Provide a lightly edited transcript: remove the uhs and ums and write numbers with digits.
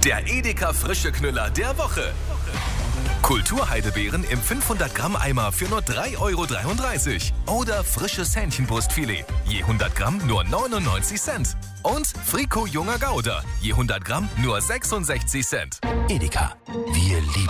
Der Edeka frische Knüller der Woche. Kulturheidebeeren im 500 Gramm Eimer für nur 3,33 € oder frisches Hähnchenbrustfilet, je 100 Gramm nur 99 Cent. Und Frico junger Gouda, je 100 Gramm nur 66 Cent. Edeka, wir lieben